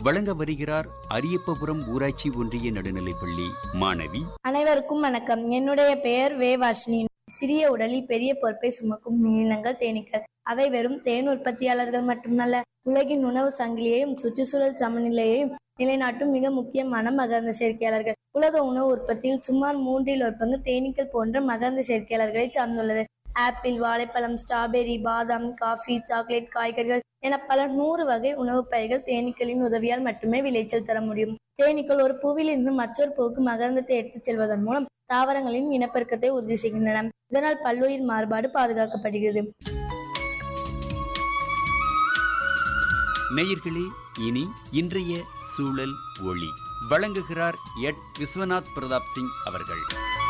வழங்க வருகிறார் அரியப்பபுரம் ஊராட்சி ஒன்றிய நடுநிலைப்பள்ளி மாணவி. அனைவருக்கும் வணக்கம். என்னுடைய பெயர் வே வர்ஷினி. சிறிய உடலில் பெரிய பொறுப்பை சுமக்கும் உயிரினங்கள் தேனீக்கள். அவை வெறும் தேன் உற்பத்தியாளர்கள் மட்டுமல்ல, உலகின் உணவு சங்கிலியையும் சுற்றுச்சூழல் சமநிலையையும் நிலைநாட்டும் மிக முக்கியமான மகரந்த சேர்க்கையாளர்கள். உலக உணவு உற்பத்தியில் சுமார் 1/3 தேனீக்கள் போன்ற மகரந்த சேர்க்கையாளர்களை சார்ந்துள்ளது. ஆப்பிள், வாழைப்பழம், ஸ்ட்ராபெர்ரி, பாதாம், காஃபி, சாக்லேட், காய்கறிகள் என பல 100 வகை உணவுப் பயிர்கள் தேனீக்களின் உதவியால் மட்டுமே விளைச்சல் தர முடியும். தேனீக்கள் ஒரு பூவில் இருந்து மற்றொரு பூவுக்கு மகரந்தத்தை எடுத்துச் செல்வதன் மூலம் தாவரங்களின் இனப்பெருக்கத்தை உறுதி செய்கின்றன. இதனால் பல்லுயிர் மாறுபாடு பாதுகாக்கப்படுகிறது. நேயர்களே, இனி இன்றைய சூழல் ஒளி வழங்குகிறார் எட் விஸ்வநாத் பிரதாப் சிங் அவர்கள்.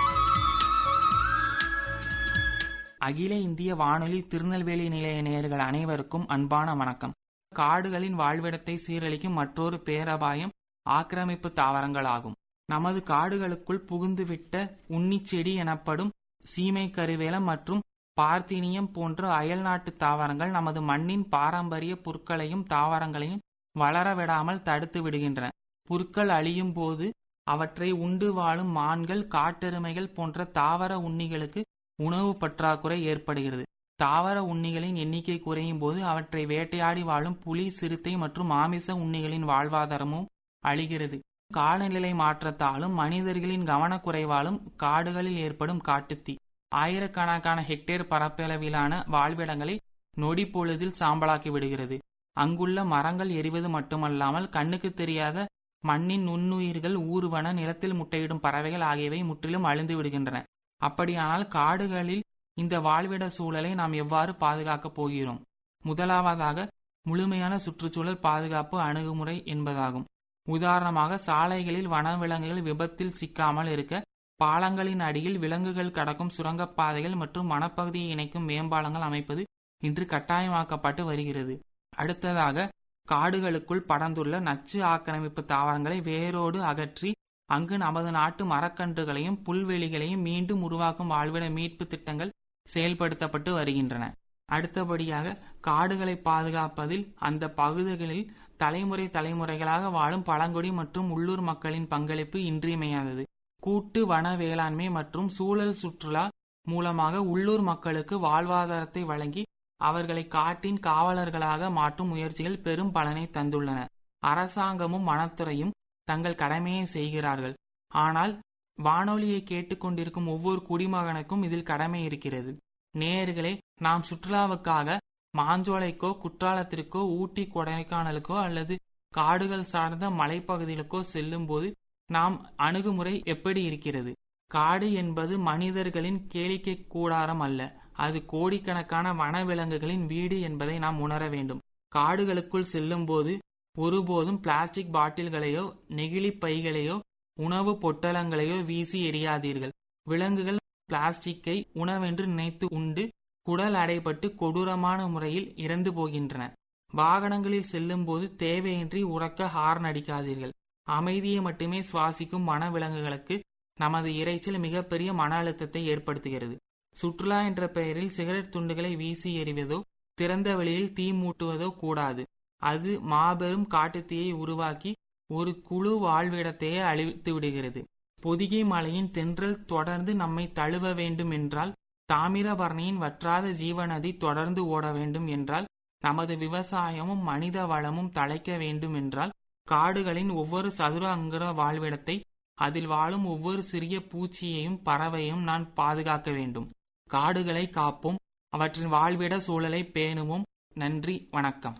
அகில இந்திய வானொலி திருநெல்வேலி நிலைய நேயர்கள் அனைவருக்கும் அன்பான வணக்கம். காடுகளின் வாழ்விடத்தை சீரழிக்கும் மற்றொரு பேரபாயம் ஆக்கிரமிப்பு தாவரங்கள் ஆகும். நமது காடுகளுக்குள் புகுந்துவிட்ட உன்னிச்செடி எனப்படும் சீமை கருவேலம் மற்றும் பார்த்தீனியம் போன்ற அயல்நாட்டு தாவரங்கள் நமது மண்ணின் பாரம்பரிய புற்களையும் தாவரங்களையும் வளர விடாமல் தடுத்து விடுகின்றன. புற்கள் அழியும் போது அவற்றை உண்டு வாழும் மான்கள், காட்டெருமைகள் போன்ற தாவர உண்ணிகளுக்கு உணவு பற்றாக்குறை ஏற்படுகிறது. தாவர உண்ணிகளின் எண்ணிக்கை குறையும் போது அவற்றை வேட்டையாடி வாழும் புலி, சிறுத்தை மற்றும் மாமிச உண்ணிகளின் வாழ்வாதாரமும் அழிகிறது. காலநிலை மாற்றத்தாலும் மனிதர்களின் கவனக்குறைவாலும் காடுகளில் ஏற்படும் காட்டுத்தீ ஆயிரக்கணக்கான ஹெக்டேர் பரப்பளவிலான வாழ்விடங்களை நொடி பொழுதில் சாம்பலாக்கி விடுகிறது. அங்குள்ள மரங்கள் எரிவது மட்டுமல்லாமல் கண்ணுக்கு தெரியாத மண்ணின் நுண்ணுயிர்கள், ஊர்வன, நிலத்தில் முட்டையிடும் பறவைகள் ஆகியவை முற்றிலும் அழிந்து விடுகின்றன. அப்படியானால் காடுகளில் இந்த வாழ்விட சூழலை நாம் எவ்வாறு பாதுகாக்கப் போகிறோம்? முதலாவதாக முழுமையான சுற்றுச்சூழல் பாதுகாப்பு அணுகுமுறை என்பதாகும். உதாரணமாக, சாலைகளில் வனவிலங்குகள் விபத்தில் சிக்காமல் இருக்க பாலங்களின் அடியில் விலங்குகள் கடக்கும் சுரங்கப்பாதைகள் மற்றும் வனப்பகுதியை இணைக்கும் மேம்பாலங்கள் அமைப்பது இன்று கட்டாயமாக்கப்பட்டு வருகிறது. அடுத்ததாக, காடுகளுக்குள் படர்ந்துள்ள நச்சு ஆக்கிரமிப்பு தாவரங்களை வேரோடு அகற்றி அங்கு நமது நாட்டு மரக்கன்றுகளையும் புல்வெளிகளையும் மீண்டும் உருவாக்கும் வாழ்விட மீட்பு திட்டங்கள் செயல்படுத்தப்பட்டு வருகின்றன. அடுத்தபடியாக, காடுகளை பாதுகாப்பதில் அந்த பகுதிகளில் தலைமுறைகளாக வாழும் பழங்குடி மற்றும் உள்ளூர் மக்களின் பங்களிப்பு இன்றியமையாதது. கூட்டு வன வேளாண்மை மற்றும் சூழல் சுற்றுலா மூலமாக உள்ளூர் மக்களுக்கு வாழ்வாதாரத்தை வழங்கி அவர்களை காட்டின் காவலர்களாக மாற்றும் முயற்சிகள் பெரும் பலனை தந்துள்ளன. அரசாங்கமும் வனத்துறையும் தங்கள் கடமையை செய்கிறார்கள். ஆனால் வானொலியை கேட்டுக்கொண்டிருக்கும் ஒவ்வொரு குடிமகனுக்கும் இதில் கடமை இருக்கிறது. நேயர்களே, நாம் சுற்றுலாவுக்காக மாஞ்சோலைக்கோ, குற்றாலத்திற்கோ, ஊட்டி, கொடைக்கானலுக்கோ அல்லது காடுகள் சார்ந்த மலைப்பகுதிகளுக்கோ செல்லும் போது நாம் அணுகுமுறை எப்படி இருக்கிறது? காடு என்பது மனிதர்களின் கேளிக்கை கூடாரம் அல்ல, அது கோடிக்கணக்கான வனவிலங்குகளின் வீடு என்பதை நாம் உணர வேண்டும். காடுகளுக்குள் செல்லும் போது ஒருபோதும் பிளாஸ்டிக் பாட்டில்களையோ, நெகிழி பைகளையோ, உணவு பொட்டலங்களையோ வீசி எறியாதீர்கள். விலங்குகள் பிளாஸ்டிக்கை உணவென்று நினைத்து உண்டு குடல் அடைபட்டு கொடூரமான முறையில் இறந்து போகின்றன. வாகனங்களில் செல்லும் போது தேவையின்றி உரக்க ஹார்ன் அடிக்காதீர்கள். அமைதியை மட்டுமே சுவாசிக்கும் வனவிலங்குகளுக்கு நமது இரைச்சல் மிகப்பெரிய மன அழுத்தத்தை ஏற்படுத்துகிறது. சுற்றுலா என்ற பெயரில் சிகரெட் துண்டுகளை வீசி எறிவதோ திறந்த வெளியில் தீ மூட்டுவதோ கூடாது. அது மாபெரும் காட்டுத்தீயை உருவாக்கி ஒரு குழு வாழ்விடத்தையே அழித்து விடுகிறது. பொதிகை மலையின் தென்றல் தொடர்ந்து நம்மை தழுவ வேண்டும் என்றால், தாமிரபரணியின் வற்றாத ஜீவநதி தொடர்ந்து ஓட வேண்டும் என்றால், நமது விவசாயமும் மனித வளமும் தழைக்க வேண்டும் என்றால், காடுகளின் ஒவ்வொரு சதுர அங்குல வாழ்விடத்தை, அதில் வாழும் ஒவ்வொரு சிறிய பூச்சியையும் பறவையும் நான் பாதுகாக்க வேண்டும். காடுகளை காப்போம், அவற்றின் வாழ்விட சூழலை பேணுவோம். நன்றி, வணக்கம்.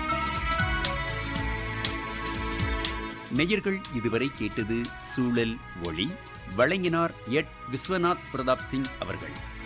நேயர்கள் இதுவரை கேட்டது சூழல் ஒளி. வழங்கினார் எட் விஸ்வநாத் பிரதாப் சிங் அவர்கள்.